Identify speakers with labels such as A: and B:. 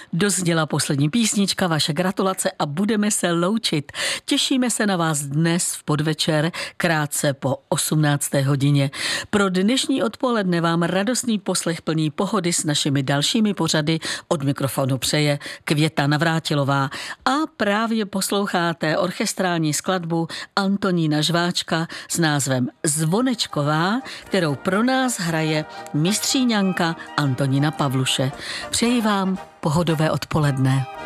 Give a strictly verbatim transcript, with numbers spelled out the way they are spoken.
A: Dozněla poslední písnička, vaše gratulace a budeme se loučit. Těšíme se na vás dnes v podvečer, krátce po osmnácté hodině. Pro dnešní odpoledne vám radostný poslech plný pohody s našimi dalšími pořady od mikrofonu přeje Květa Navrátilová a právě posloucháte orchestrální skladbu Antonína Žváčka s názvem Zvonečková, kterou pro nás hraje mistříňanka Antonína Pavluše. Přeji vám pohodové odpoledne.